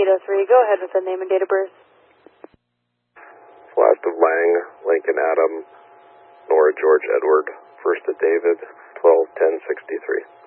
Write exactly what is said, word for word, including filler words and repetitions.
eight oh three. Go ahead with the name and date of birth. Last of Lang, Lincoln Adam, Nora George Edward, first of David, twelve ten sixty-three.